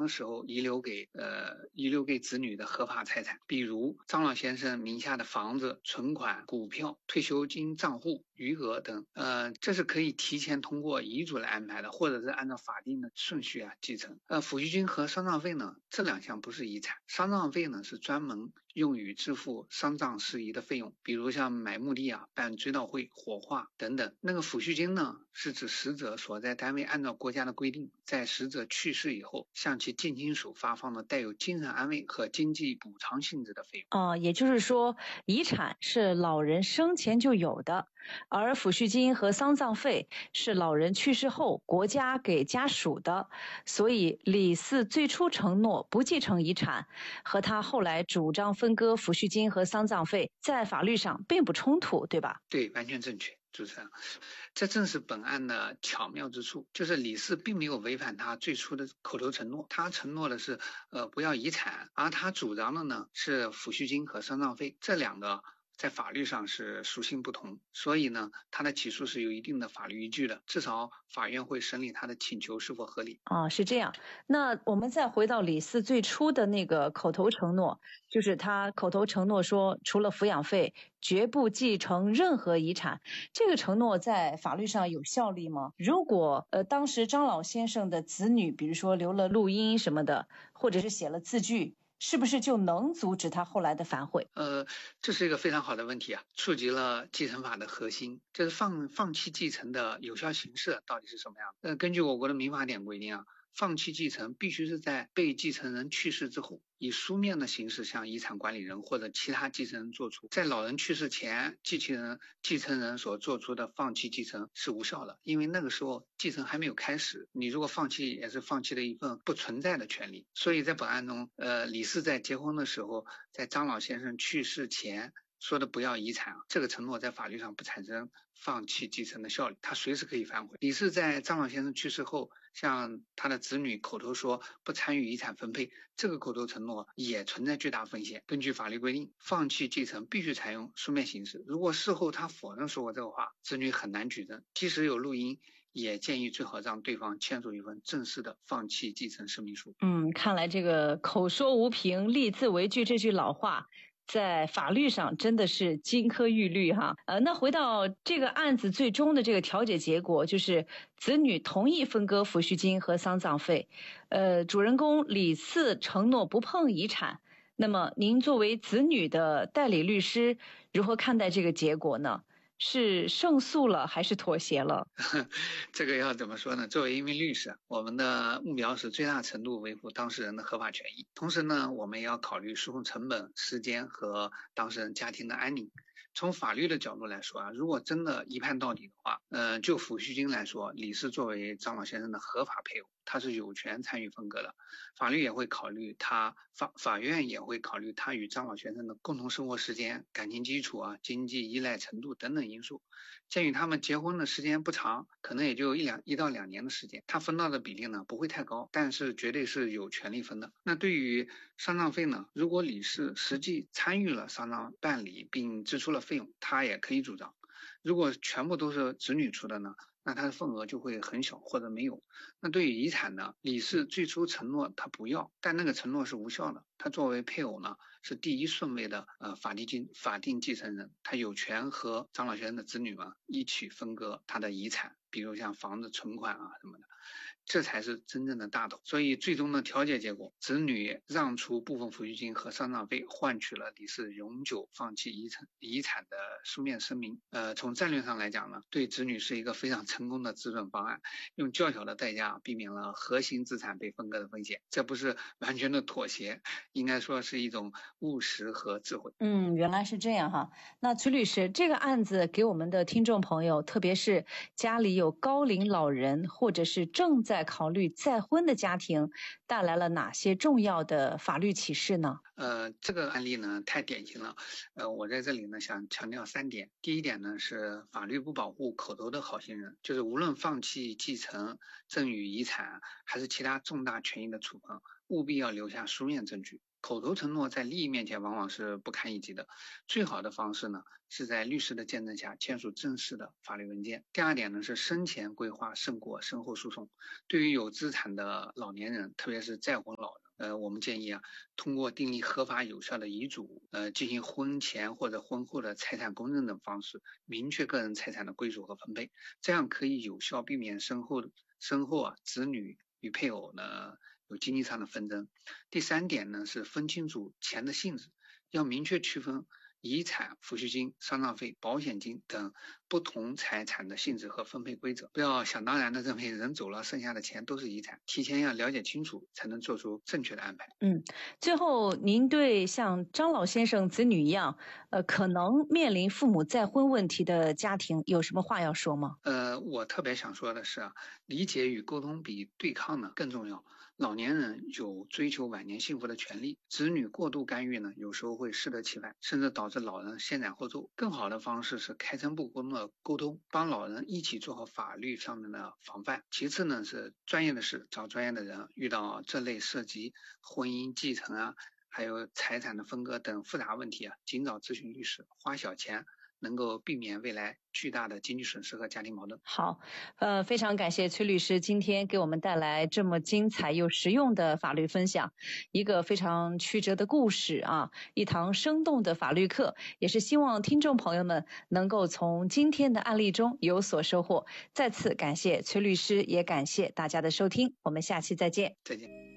的时候遗留给子女的合法财产，比如张老先生名下的房子、存款、股票、退休金账户余额等，这是可以提前通过遗嘱来安排的，或者是按照法定的顺序继承。抚恤金和丧葬费呢，这两项不是遗产，丧葬费呢是专门用于支付丧葬事宜的费用，比如像买墓地办追悼会、火化等等。那个抚恤金呢，是指死者所在单位按照国家的规定，在死者去世以后，向其近亲属发放的带有精神安慰和经济补偿性质的费用。 也就是说，遗产是老人生前就有的，而抚恤金和丧葬费是老人去世后国家给家属的。所以李四最初承诺不继承遗产，和他后来主张分割抚恤金和丧葬费，在法律上并不冲突，对吧？ 对，完全正确。主持人，这正是本案的巧妙之处，就是李四并没有违反他最初的口头承诺，他承诺的是不要遗产，而他主张的呢是抚恤金和丧葬费，这两个在法律上是属性不同，所以呢他的起诉是有一定的法律依据的，至少法院会审理他的请求是否合理。 是这样。那我们再回到李四最初的那个口头承诺，就是他口头承诺说除了抚养费绝不继承任何遗产，这个承诺在法律上有效力吗？如果当时张老先生的子女比如说留了录音什么的，或者是写了字据，是不是就能阻止他后来的反悔？ 这是一个非常好的问题触及了继承法的核心，就是放弃继承的有效形式到底是什么样的？根据我国的民法典规定放弃继承必须是在被继承人去世之后，以书面的形式向遗产管理人或者其他继承人做出。在老人去世前，继承人所做出的放弃继承是无效的，因为那个时候继承还没有开始，你如果放弃也是放弃了一份不存在的权利。所以在本案中，李四在结婚的时候，在张老先生去世前说的不要遗产，这个承诺在法律上不产生放弃继承的效力，他随时可以反悔。李四在张老先生去世后，向他的子女口头说不参与遗产分配，这个口头承诺也存在巨大风险。根据法律规定，放弃继承必须采用书面形式，如果事后他否认说过这个话，子女很难举证，即使有录音，也建议最好让对方签署一份正式的放弃继承声明书。 看来这个口说无凭，立字为据这句老话在法律上真的是金科玉律哈。那回到这个案子最终的这个调解结果，就是子女同意分割抚恤金和丧葬费，主人公李四承诺不碰遗产。那么您作为子女的代理律师，如何看待这个结果呢？是胜诉了还是妥协了？ 这个要怎么说呢？作为一名律师，我们的目标是最大程度维护当事人的合法权益，同时呢，我们也要考虑诉讼成本、时间和当事人家庭的安宁。从法律的角度来说如果真的一判到底的话，就抚恤金来说，李四作为张老先生的合法配偶，他是有权参与分割的。法院也会考虑他与张老先生的共同生活时间、感情基础经济依赖程度等等因素。鉴于他们结婚的时间不长，可能也就1到2年的时间，他分到的比例呢不会太高，但是绝对是有权利分的。那对于丧葬费呢，如果李四实际参与了丧葬办理并支出了费用，他也可以主张。如果全部都是子女出的呢，那他的份额就会很小或者没有。那对于遗产呢，李四最初承诺他不要，但那个承诺是无效的。他作为配偶呢，是第一顺位的法定继承人，他有权和张老先生的子女们一起分割他的遗产，比如像房子、存款什么的，这才是真正的大头。所以最终的调解结果，子女让出部分抚恤金和丧葬费，换取了李四永久放弃遗产的书面声明。从战略上来讲呢，对子女是一个非常成功的止损方案，用较小的代价避免了核心资产被分割的风险。这不是完全的妥协，应该说是一种务实和智慧。 原来是这样哈。那崔律师，这个案子给我们的听众朋友，特别是家里有高龄老人或者是正在考虑再婚的家庭，带来了哪些重要的法律启示呢？ 这个案例呢太典型了，我在这里呢想强调3点。第一点呢是法律不保护口头的好心人，就是无论放弃继承、赠与遗产还是其他重大权益的处分， 务必要留下书面证据。口头承诺在利益面前往往是不堪一击的，最好的方式呢是在律师的见证下签署正式的法律文件。第二点呢是生前规划胜过身后诉讼。对于有资产的老年人，特别是再婚老人，我们建议通过订立合法有效的遗嘱，进行婚前或者婚后的财产公证等方式，明确个人财产的归属和分配，这样可以有效避免身后子女与配偶呢有经济上的纷争。第三点呢是分清楚钱的性质，要明确区分遗产、抚恤金、丧葬费、保险金等不同财产的性质和分配规则，不要想当然的认为人走了剩下的钱都是遗产，提前要了解清楚，才能做出正确的安排。 最后您对像张老先生子女一样可能面临父母再婚问题的家庭有什么话要说吗？ 我特别想说的是理解与沟通比对抗呢更重要。老年人有追求晚年幸福的权利，子女过度干预呢，有时候会适得其反，甚至导致老人先斩后奏。更好的方式是开诚布公的沟通，帮老人一起做好法律上面的防范。其次呢是专业的事找专业的人，遇到这类涉及婚姻继承还有财产的分割等复杂问题尽早咨询律师，花小钱能够避免未来巨大的经济损失和家庭矛盾。 好，非常感谢崔律师今天给我们带来这么精彩又实用的法律分享，一个非常曲折的故事一堂生动的法律课，也是希望听众朋友们能够从今天的案例中有所收获。再次感谢崔律师，也感谢大家的收听，我们下期再见。 再见。